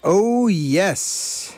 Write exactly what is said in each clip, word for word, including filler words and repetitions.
Oh, yes.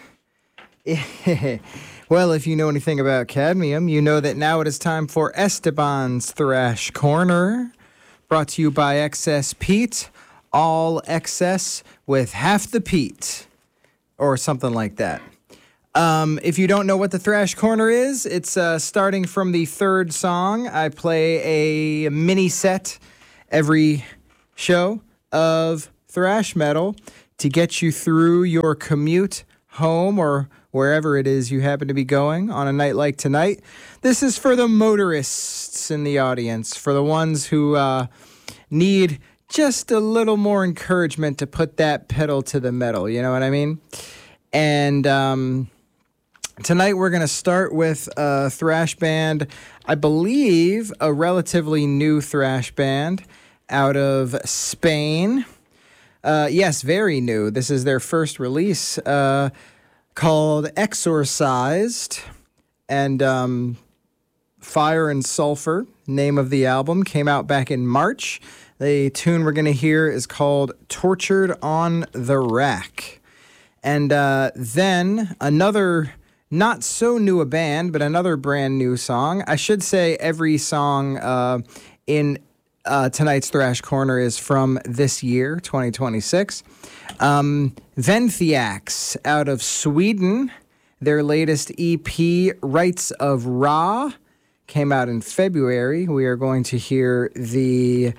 Well, if you know anything about cadmium, you know that now it is time for Esteban's Thrash Corner, brought to you by Excess Pete. All excess with half the Pete, or something like that. Um, if you don't know what the Thrash Corner is, it's uh, starting from the third song. I play a mini set every show of thrash metal to get you through your commute home or wherever it is you happen to be going on a night like tonight. This is for the motorists in the audience, for the ones who uh, need just a little more encouragement to put that pedal to the metal, you know what I mean? And um, tonight we're going to start with a thrash band, I believe a relatively new thrash band out of Spain. Uh, yes, very new. This is their first release, uh, called Exorcised, and um, Fire and Sulfur, name of the album, came out back in March. The tune we're going to hear is called Tortured on the Rack. And uh, then another, not so new a band, but another brand new song. I should say every song uh, in uh, tonight's Thrash Corner is from this year, twenty twenty-six. Um, Venthiax out of Sweden. Their latest E P, Rites of Ra, came out in February. We are going to hear the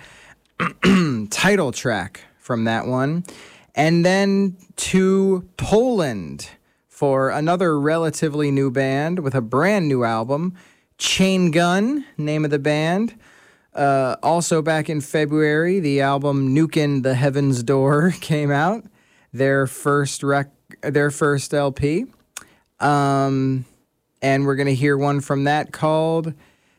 title track from that one. And then to Poland for another relatively new band with a brand new album, Chain Gun, name of the band. Uh, also back in February, the album Nukin' the Heaven's Door came out. Their first rec- their first L P. Um, and we're going to hear one from that called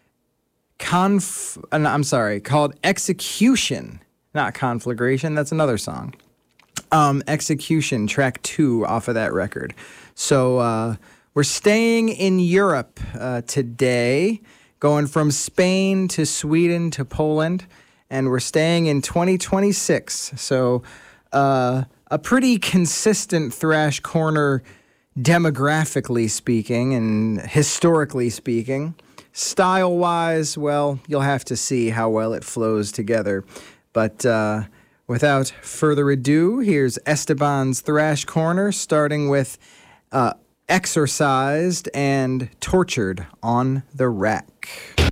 Conf... Uh, I'm sorry, called Execution. Not Conflagration, that's another song. Um, Execution, track two off of that record. So uh, we're staying in Europe uh, today, going from Spain to Sweden to Poland, and we're staying in twenty twenty-six. So uh, a pretty consistent thrash corner demographically speaking and historically speaking. Style-wise, well, you'll have to see how well it flows together. But uh, without further ado, here's Esteban's Thrash Corner, starting with uh, Exorcised and Tortured on the Rack.